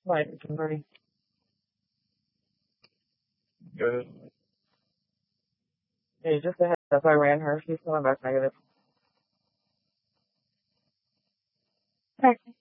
Like, pretty good. Yeah, just a heads up. I ran her. She's coming back negative. Okay.